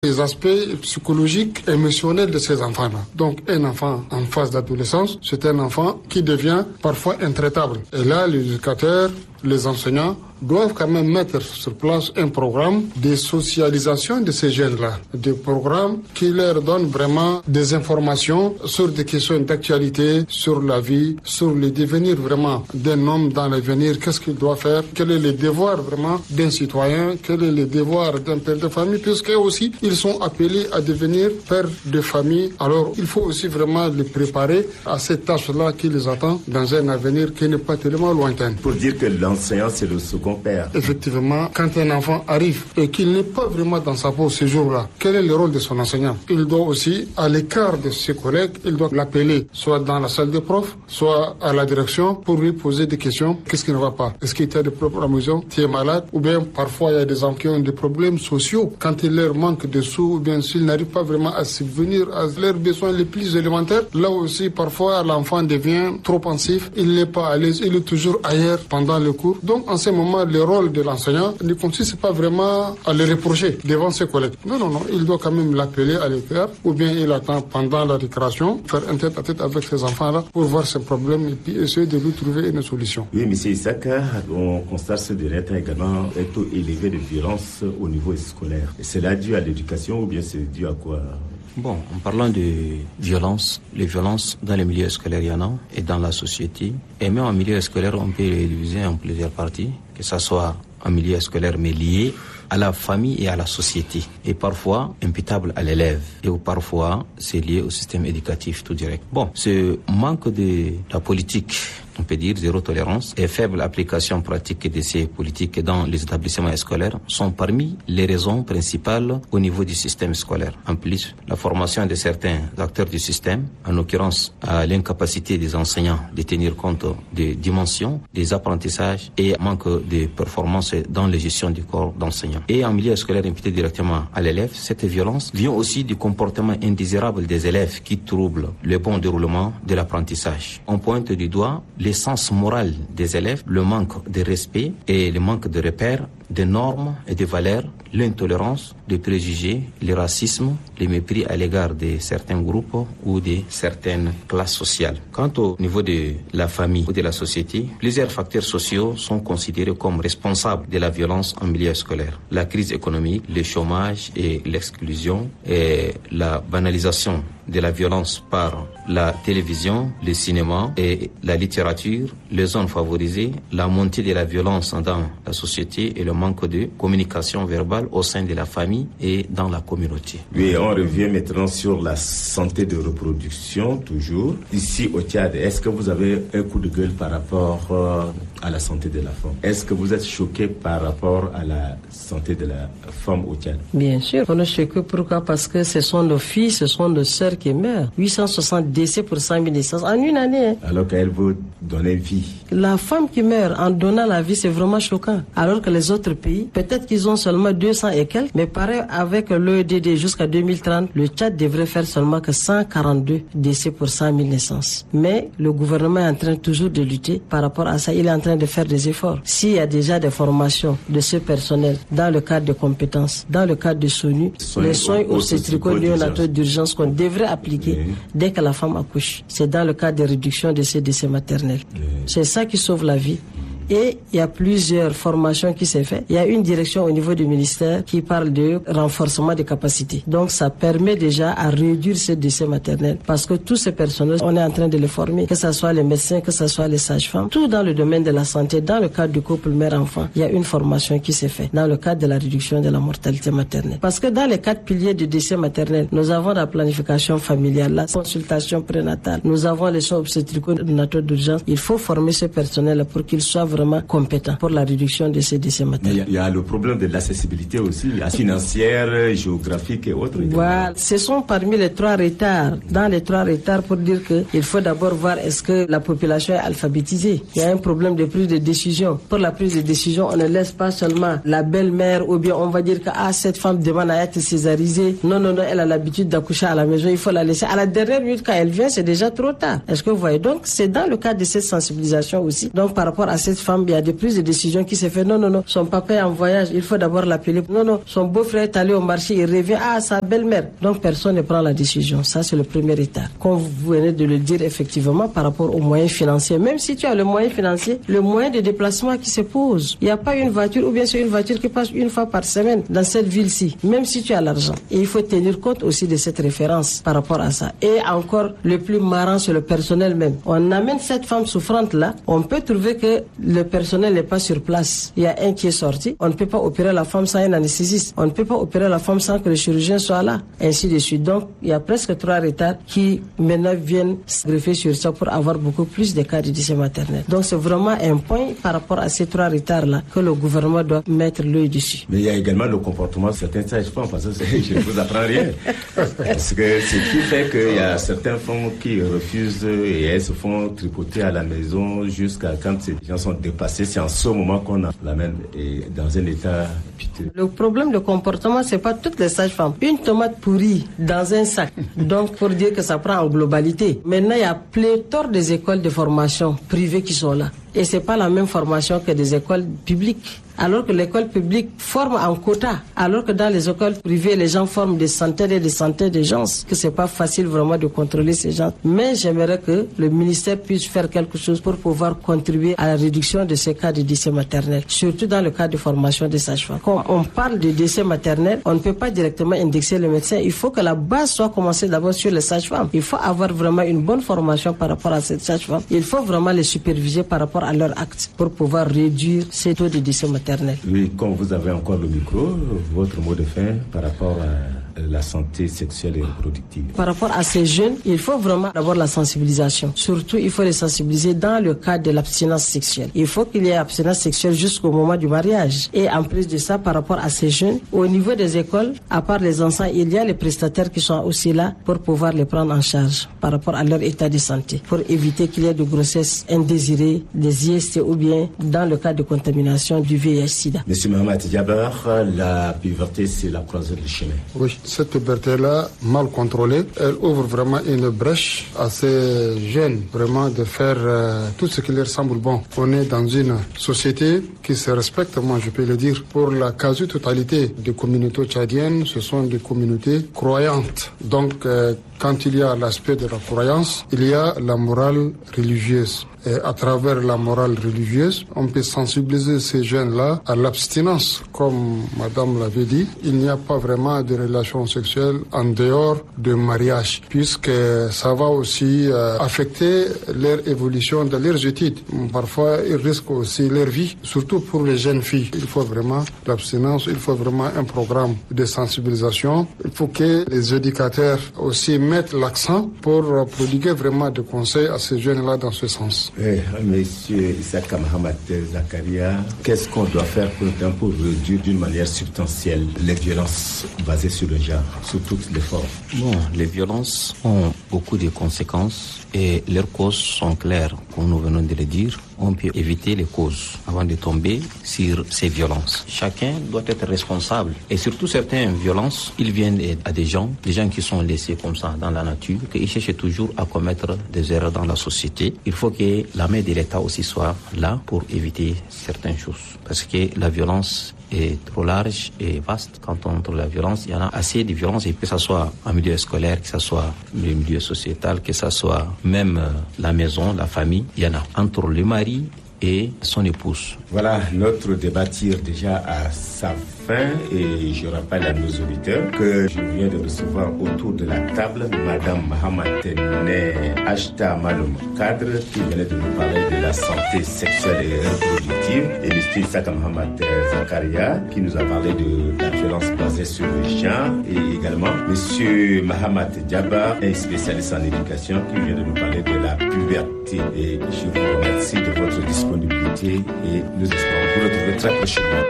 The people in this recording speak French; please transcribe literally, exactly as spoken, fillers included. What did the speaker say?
les aspects psychologiques, émotionnels de ces enfants-là. Donc, un enfant en phase d'adolescence, c'est un enfant qui devient parfois intraitable. Et là, l'éducateur, les enseignants doivent quand même mettre sur place un programme de socialisation de ces jeunes-là. Des programmes qui leur donnent vraiment des informations sur des questions d'actualité, sur la vie, sur le devenir vraiment d'un homme dans l'avenir, qu'est-ce qu'il doit faire, quel est le devoir vraiment d'un citoyen, quel est le devoir d'un père de famille, puisque aussi ils sont appelés à devenir pères de famille. Alors il faut aussi vraiment les préparer à cette tâche-là qui les attend dans un avenir qui n'est pas tellement lointain. Pour dire que l'enseignant c'est le second père. Effectivement, quand un enfant arrive et qu'il n'est pas vraiment dans sa peau ce jour-là, quel est le rôle de son enseignant? Il doit aussi, à l'écart de ses collègues, il doit l'appeler, soit dans la salle des profs, soit à la direction, pour lui poser des questions. Qu'est-ce qui ne va pas? Est-ce qu'il y a des problèmes à la maison? Tu es malade? Ou bien parfois il y a des enfants qui ont des problèmes sociaux. Quand il leur manque de sous, ou bien s'ils n'arrivent pas vraiment à subvenir à leurs besoins les plus élémentaires, là aussi parfois l'enfant devient trop pensif, il n'est pas à l'aise, il est toujours ailleurs pendant le cours. Donc en ce moment, le rôle de l'enseignant ne consiste pas vraiment à le reprocher devant ses collègues. Non, non, non, il doit quand même l'appeler à l'écart, ou bien il attend pendant la récréation, faire un tête-à-tête avec ces enfants-là pour voir ses problèmes et puis essayer de lui trouver une solution. Oui, M. Isaka, on constate ce dernier temps également un taux élevé de violence au niveau scolaire. C'est là dû à l'éducation ou bien c'est dû à quoi? Bon, en parlant de violence, les violences dans les milieux scolaires, il y en a, et dans la société. Et même en milieu scolaire, on peut les diviser en plusieurs parties, que ce soit en milieu scolaire, mais lié à la famille et à la société. Et parfois, imputable à l'élève. Et parfois, c'est lié au système éducatif tout direct. Bon, ce manque de la politique, on peut dire zéro tolérance, et faible application pratique de ces politiques dans les établissements scolaires sont parmi les raisons principales au niveau du système scolaire. En plus, la formation de certains acteurs du système, en l'occurrence à l'incapacité des enseignants de tenir compte des dimensions, des apprentissages et manque de performance dans la gestion du corps d'enseignants. Et en milieu scolaire imputé directement à l'élève, cette violence vient aussi du comportement indésirable des élèves qui trouble le bon déroulement de l'apprentissage. On pointe du doigt l'essence morale des élèves, le manque de respect et le manque de repères, des normes et des valeurs, l'intolérance, les préjugés, le racisme, le mépris à l'égard de certains groupes ou de certaines classes sociales. Quant au niveau de la famille ou de la société, plusieurs facteurs sociaux sont considérés comme responsables de la violence en milieu scolaire. La crise économique, le chômage et l'exclusion, et la banalisation de la violence par la télévision, le cinéma et la littérature, les zones favorisées, la montée de la violence dans la société et le manque de communication verbale au sein de la famille et dans la communauté. Oui, on revient maintenant sur la santé de reproduction, toujours. Ici au Tchad, est-ce que vous avez un coup de gueule par rapport euh, à la santé de la femme? Est-ce que vous êtes choqué par rapport à la santé de la femme au Tchad? Bien sûr, on est choqué. Pourquoi? Parce que ce sont nos filles, ce sont nos sœurs qui meurent. huit cent soixante décès pour cent mille naissances en une année. Hein. Alors qu'elle veut donner vie. La femme qui meurt en donnant la vie, c'est vraiment choquant. Alors que les autres pays, peut-être qu'ils ont seulement deux cents et quelques, mais pareil avec l'O E D D jusqu'à deux mille trente, le Tchad devrait faire seulement que cent quarante-deux décès pour cent mille naissances. Mais le gouvernement est en train toujours de lutter par rapport à ça. Il est en train de faire des efforts. S'il y a déjà des formations de ce personnel dans le cadre de compétences, dans le cadre de SONU, soins, les soins obstétricaux néonataux d'urgence qu'on devrait appliquer oui. dès que la femme accouche, c'est dans le cadre de réduction de ces décès maternels. Oui. C'est ça qui sauve la vie. Et il y a plusieurs formations qui s'est fait. Il y a une direction au niveau du ministère qui parle de renforcement des capacités. Donc ça permet déjà à réduire ces décès maternels parce que tous ces personnels, on est en train de les former, que ce soit les médecins, que ce soit les sages-femmes, tout dans le domaine de la santé, dans le cadre du couple mère-enfant. Il y a une formation qui s'est faite dans le cadre de la réduction de la mortalité maternelle. Parce que dans les quatre piliers de décès maternels, nous avons la planification familiale, la consultation prénatale, nous avons les soins obstétricaux néonataux d'urgence. Il faut former ce personnel pour qu'ils soient vraiment compétent pour la réduction de ces décès maternels. Il y, y a le problème de l'accessibilité aussi, financière, géographique et autres. Voilà, ce sont parmi les trois retards. Dans les trois retards, pour dire que il faut d'abord voir est-ce que la population est alphabétisée. Il y a un problème de prise de décision. Pour la prise de décision, on ne laisse pas seulement la belle-mère ou bien on va dire que ah, cette femme demande à être césarisée. Non, non, non, elle a l'habitude d'accoucher à la maison, il faut la laisser. À la dernière minute, quand elle vient, c'est déjà trop tard. Est-ce que vous voyez? Donc, c'est dans le cadre de cette sensibilisation aussi. Donc, par rapport à cette femme femme, il y a des prises de décision qui se fait. Non, non, non, son papa est en voyage, il faut d'abord l'appeler. Non, non, son beau-frère est allé au marché, il revient, ah, sa belle-mère. Donc personne ne prend la décision. Ça, c'est le premier état. Comme vous venez de le dire, effectivement, par rapport aux moyens financiers. Même si tu as le moyen financier, le moyen de déplacement qui se pose. Il n'y a pas une voiture, ou bien c'est une voiture qui passe une fois par semaine dans cette ville-ci, même si tu as l'argent. Et il faut tenir compte aussi de cette référence par rapport à ça. Et encore, le plus marrant, c'est le personnel même. On amène cette femme souffrante-là, on peut trouver que le personnel n'est pas sur place. Il y a un qui est sorti, on ne peut pas opérer la femme sans un anesthésiste. On ne peut pas opérer la femme sans que le chirurgien soit là, ainsi de suite. Donc, il y a presque trois retards qui maintenant viennent se greffer sur ça pour avoir beaucoup plus de cas de décès maternel. Donc, c'est vraiment un point par rapport à ces trois retards-là que le gouvernement doit mettre l'œil dessus. Mais il y a également le comportement de certains sages-femmes, parce que je ne vous apprends rien. Parce que ce qui fait qu'il y a certaines femmes qui refusent et elles se font tripoter à la maison jusqu'à quand ces gens sont dépassés. C'est en ce moment qu'on l'amène dans un état piteux. Le problème de comportement, c'est pas toutes les sages-femmes. Une tomate pourrie dans un sac. Donc, pour dire que ça prend en globalité. Maintenant, il y a pléthore des écoles de formation privées qui sont là. Et c'est pas la même formation que des écoles publiques. Alors que l'école publique forme en quota, alors que dans les écoles privées, les gens forment des centaines et des centaines de gens, que c'est pas facile vraiment de contrôler ces gens. Mais j'aimerais que le ministère puisse faire quelque chose pour pouvoir contribuer à la réduction de ces cas de décès maternels, surtout dans le cas de formation des sages-femmes. Quand on parle de décès maternels, on ne peut pas directement indexer le médecin. Il faut que la base soit commencée d'abord sur les sages-femmes. Il faut avoir vraiment une bonne formation par rapport à ces sages-femmes. Il faut vraiment les superviser par rapport à leurs actes pour pouvoir réduire ces taux de décès maternels. Oui, quand vous avez encore le micro, votre mot de fin par rapport à la santé sexuelle et reproductive. Par rapport à ces jeunes, il faut vraiment d'abord la sensibilisation. Surtout, il faut les sensibiliser dans le cadre de l'abstinence sexuelle. Il faut qu'il y ait abstinence sexuelle jusqu'au moment du mariage. Et en plus de ça, par rapport à ces jeunes, au niveau des écoles, à part les enfants, il y a les prestataires qui sont aussi là pour pouvoir les prendre en charge par rapport à leur état de santé, pour éviter qu'il y ait de grossesses indésirées, des I S T ou bien dans le cas de contamination du V I H-Sida. Monsieur Mohamed Djabar, la puberté, c'est la croisée du chemin. Oui, cette puberté-là, mal contrôlée, elle ouvre vraiment une brèche à ces jeunes, vraiment de faire euh, tout ce qui leur semble bon. On est dans une société qui se respecte, moi je peux le dire. Pour la quasi-totalité des communautés tchadiennes, ce sont des communautés croyantes. Donc, euh, quand il y a l'aspect de la croyance, il y a la morale religieuse. Et à travers la morale religieuse, on peut sensibiliser ces jeunes-là à l'abstinence. Comme madame l'avait dit, il n'y a pas vraiment de relations sexuelles en dehors du mariage, puisque ça va aussi euh, affecter leur évolution dans leurs études. Parfois, ils risquent aussi leur vie, surtout pour les jeunes filles. Il faut vraiment l'abstinence, il faut vraiment un programme de sensibilisation. Il faut que les éducateurs aussi mettent l'accent pour prodiguer vraiment des conseils à ces jeunes-là dans ce sens. Eh, monsieur Issaka Mohamed Zakaria, qu'est-ce qu'on doit faire pour, pour réduire d'une manière substantielle les violences basées sur le genre, sur toutes les formes? Bon, les violences ont beaucoup de conséquences et leurs causes sont claires, comme nous venons de le dire. On peut éviter les causes avant de tomber sur ces violences. Chacun doit être responsable. Et surtout certaines violences, ils viennent à des gens, des gens qui sont laissés comme ça dans la nature, qu'ils cherchent toujours à commettre des erreurs dans la société. Il faut que la main de l'État aussi soit là pour éviter certaines choses. Parce que la violence est trop large et vaste. Quand on entre la violence, il y en a assez de violence, et que ce soit en milieu scolaire, que ce soit le milieu sociétal, que ce soit même euh, la maison, la famille, il y en a. Entre le mari et son épouse. Voilà, notre débat tire déjà à sa fin et je rappelle à nos auditeurs que je viens de recevoir autour de la table Madame Mahamatene Ashta Maloum Kadre qui venait de nous parler de la santé sexuelle et reproductive, et M. Issaka Mohamed Zakaria qui nous a parlé de la violence basée sur le genre, et également M. Mohamed Djabar, un spécialiste en éducation qui vient de nous parler de la puberté. Et je vous remercie de votre disponibilité et nous espérons vous retrouver très prochainement.